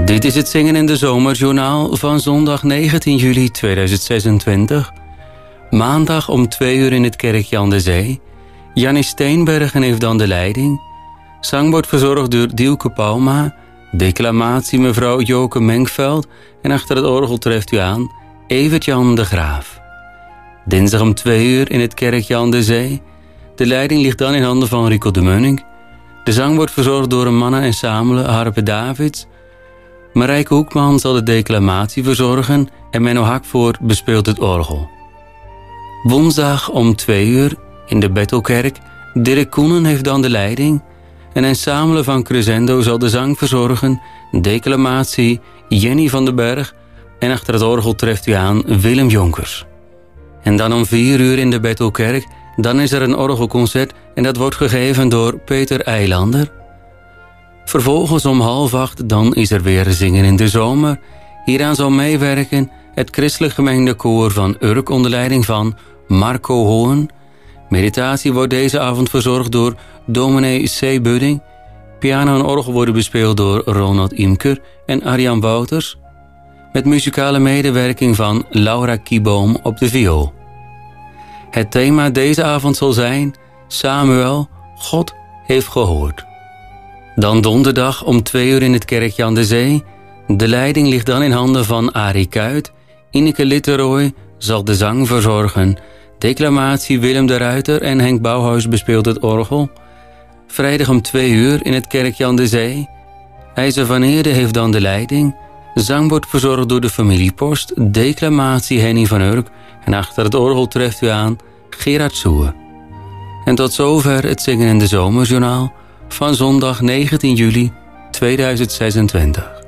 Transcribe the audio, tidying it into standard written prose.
Dit is het Zingen in de Zomerjournaal van zondag 19 juli 2026. Maandag om 2 uur in het kerkje aan de Zee. Jannie Steenbergen heeft dan de leiding. Zang wordt verzorgd door Dielke Pauma. Declamatie mevrouw Joke Menkveld. En achter het orgel treft u aan Evert-Jan de Graaf. Dinsdag om 2 uur in het kerkje aan de Zee. De leiding ligt dan in handen van Rico de Munnik. De zang wordt verzorgd door een mannen ensemble Harpe Davids. Marijke Hoekman zal de declamatie verzorgen en Menno Hakvoort bespeelt het orgel. Woensdag om 2 uur in de Bethelkerk. Dirk Koenen heeft dan de leiding. Een ensemble van Crescendo zal de zang verzorgen, declamatie Jenny van den Berg en achter het orgel treft u aan Willem Jonkers. En dan om 4 uur in de Bethelkerk, dan is er een orgelconcert en dat wordt gegeven door Peter Eilander. Vervolgens om 7:30 dan is er weer Zingen in de Zomer. Hieraan zal meewerken het christelijk gemengde koor van Urk onder leiding van Marco Hoorn. Meditatie wordt deze avond verzorgd door dominee C. Budding. Piano en orgel worden bespeeld door Ronald Imker en Arjan Wouters. Met muzikale medewerking van Laura Kieboom op de viool. Het thema deze avond zal zijn Samuel, God heeft gehoord. Dan donderdag om 2 uur in het kerkje aan de Zee. De leiding ligt dan in handen van Arie Kuit. Ineke Litterooy zal de zang verzorgen. Declamatie Willem de Ruiter en Henk Bouwhuis bespeelt het orgel. Vrijdag om 2 uur in het kerkje aan de Zee. IJzer van Eerde heeft dan de leiding. Zang wordt verzorgd door de familiepost. Declamatie Henny van Urk. En achter het orgel treft u aan Gerard Soer. En tot zover het Zingen in de Zomerjournaal van zondag 19 juli 2026.